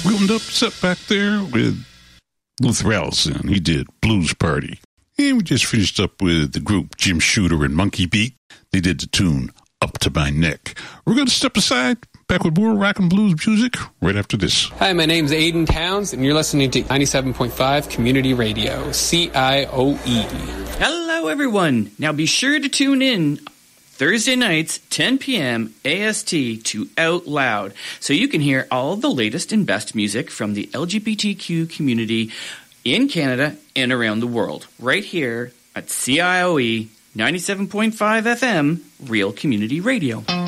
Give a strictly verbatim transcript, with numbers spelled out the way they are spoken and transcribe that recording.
We opened up set back there with Luther Allison. He did Blues Party. And we just finished up with the group Jim Shooter and Monkey Beat. They did the tune Up to My Neck. We're going to step aside, back with more rock and blues music right after this. Hi, my name's Aiden Towns, and you're listening to ninety-seven point five Community Radio, C I O E. Hello, everyone. Now be sure to tune in Thursday nights, ten p.m. A S T to Out Loud, so you can hear all the latest and best music from the L G B T Q community in Canada and around the world, right here at C I O E ninety-seven point five F M, Real Community Radio.